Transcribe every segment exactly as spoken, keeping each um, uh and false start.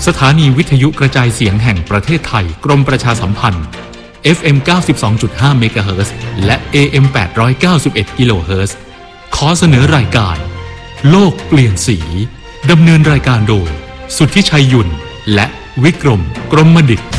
สถานีวิทยุกระจายเสียงแห่งประเทศไทยกรมประชาสัมพันธ์ เอฟ เอ็ม เก้าสิบสองจุดห้า เมกะเฮิรตซ์และ เอ เอ็ม แปดร้อยเก้าสิบเอ็ด กิโลเฮิรตซ์ขอเสนอรายการโลกเปลี่ยนสีดำเนินรายการโดยสุทธิชัยยุ่นและวิกรมกรมดิษฐ์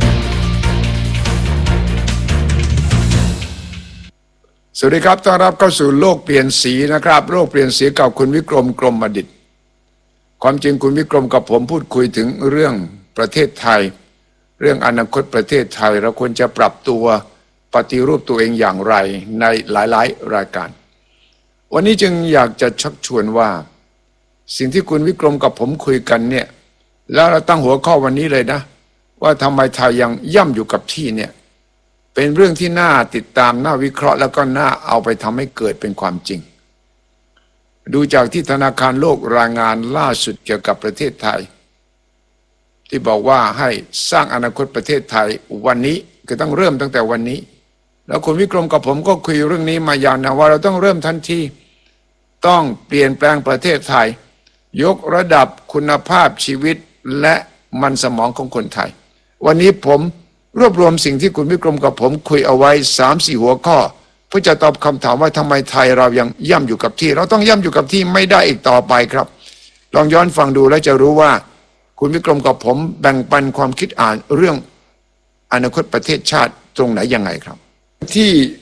สวัสดีครับต้อนรับเข้าสู่โลกเปลี่ยนสีนะครับโลกเปลี่ยนสีกับคุณวิกรมกรมดิษฐ์ความจริงคุณวิกรมกับผมพูดคุยถึงเรื่องประเทศไทยเรื่องอนาคตประเทศไทยเราควรจะปรับตัวปฏิรูปตัวเองอย่างไรในหลายๆรายการวันนี้จึงอยากจะชักชวนว่าสิ่งที่คุณวิกรมกับผมคุยกันเนี่ยแล้วเราตั้งหัวข้อวันนี้เลยนะว่าทำไมไทยยังย่ำอยู่กับที่เนี่ยเป็นเรื่องที่น่าติดตามน่าวิเคราะห์แล้วก็น่าเอาไปทำให้เกิดเป็นความจริงดูจากที่ธนาคารโลกรายงานล่าสุดเกี่ยวกับประเทศไทยที่บอกว่าให้สร้างอนาคตประเทศไทยวันนี้คือต้องเริ่มตั้งแต่วันนี้แล้วคุณวิกรมกับผมก็คุยเรื่องนี้มายาวนานว่าเราต้องเริ่มทันทีต้องเปลี่ยนแปลงประเทศไทยยกระดับคุณภาพชีวิตและมันสมองของคนไทยวันนี้ผมรวบรวมสิ่งที่คุณวิกรมกับผมคุยเอาไว้ สามสี่ หัวข้อเพื่อจะตอบคำถามว่าทำไมไทยเรายังย่ำอยู่กับที่เราต้องย่ำอยู่กับที่ไม่ได้อีกต่อไปครับลองย้อนฟังดูแล้วจะรู้ว่าคุณวิกรมกับผมแบ่งปันความคิดอ่านเรื่องอนาคตประเทศชาติตรงไหนยังไงครับที่